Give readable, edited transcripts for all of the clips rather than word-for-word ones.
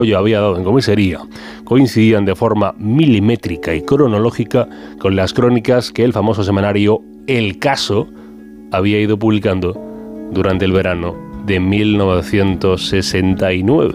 había dado en comisaría coincidían de forma milimétrica y cronológica con las crónicas que el famoso semanario El Caso había ido publicando durante el verano de 1969.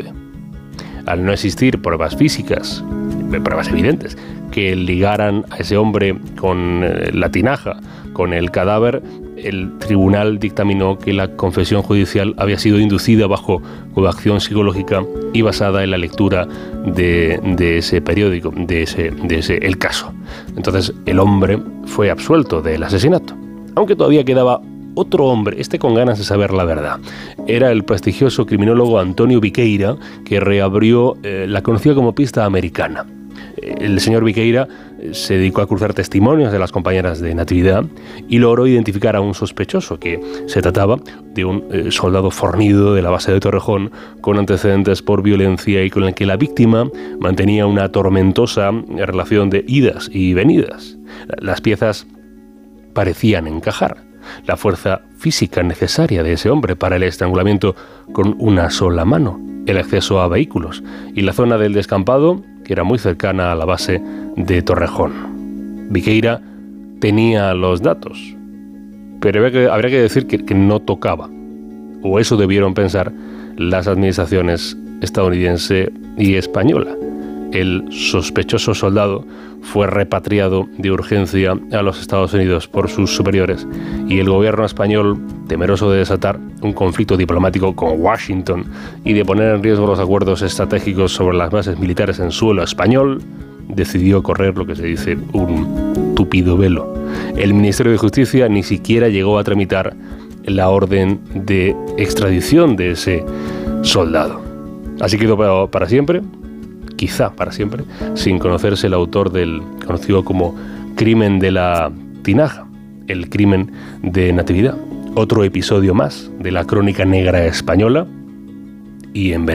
Al no existir pruebas físicas, pruebas evidentes, que ligaran a ese hombre con la tinaja, con el cadáver, el tribunal dictaminó que la confesión judicial había sido inducida bajo coacción psicológica y basada en la lectura de ese periódico, de ese El Caso. Entonces el hombre fue absuelto del asesinato, aunque todavía quedaba otro hombre, con ganas de saber la verdad. Era el prestigioso criminólogo Antonio Viqueira, que reabrió la conocida como pista americana. El señor Viqueira se dedicó a cruzar testimonios de las compañeras de Natividad y logró identificar a un sospechoso, que se trataba de un soldado fornido de la base de Torrejón, con antecedentes por violencia y con el que la víctima mantenía una tormentosa relación de idas y venidas. Las piezas parecían encajar. La fuerza física necesaria de ese hombre para el estrangulamiento con una sola mano, el acceso a vehículos y la zona del descampado, que era muy cercana a la base de Torrejón. Viqueira tenía los datos, pero habría que decir que no tocaba, o eso debieron pensar las administraciones estadounidense y española. El sospechoso soldado fue repatriado de urgencia a los Estados Unidos por sus superiores y el gobierno español, temeroso de desatar un conflicto diplomático con Washington y de poner en riesgo los acuerdos estratégicos sobre las bases militares en suelo español, decidió correr lo que se dice un tupido velo. El Ministerio de Justicia ni siquiera llegó a tramitar la orden de extradición de ese soldado. Así quedó para siempre, quizá para siempre, sin conocerse el autor del conocido como crimen de la tinaja, el crimen de Natividad. Otro episodio más de la crónica negra española y en verano.